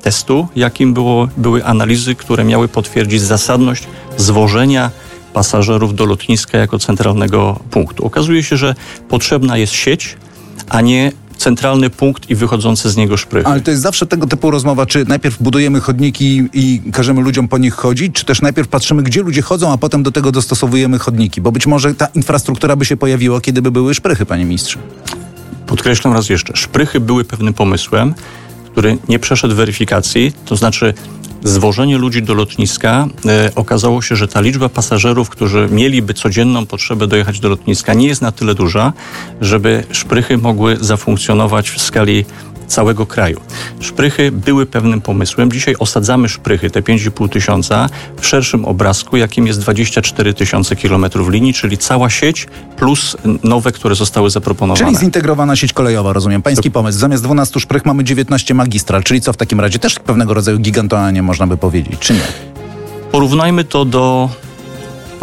testu, jakim były analizy, które miały potwierdzić zasadność zwożenia pasażerów do lotniska jako centralnego punktu. Okazuje się, że potrzebna jest sieć, a nie centralny punkt i wychodzące z niego szprychy. Ale to jest zawsze tego typu rozmowa, czy najpierw budujemy chodniki i każemy ludziom po nich chodzić, czy też najpierw patrzymy, gdzie ludzie chodzą, a potem do tego dostosowujemy chodniki, bo być może ta infrastruktura by się pojawiła, kiedy by były szprychy, panie ministrze. Podkreślam raz jeszcze, szprychy były pewnym pomysłem, który nie przeszedł weryfikacji, to znaczy zwożenie ludzi do lotniska, okazało się, że ta liczba pasażerów, którzy mieliby codzienną potrzebę dojechać do lotniska, nie jest na tyle duża, żeby szprychy mogły zafunkcjonować w skali całego kraju. Szprychy były pewnym pomysłem. Dzisiaj osadzamy szprychy, te 5,5 tysiąca, w szerszym obrazku, jakim jest 24 tysiące kilometrów linii, czyli cała sieć plus nowe, które zostały zaproponowane. Czyli zintegrowana sieć kolejowa, rozumiem. Pański pomysł. Zamiast 12 szprych mamy 19 magistral, czyli co w takim razie? Też pewnego rodzaju gigantowanie można by powiedzieć, czy nie? Porównajmy to do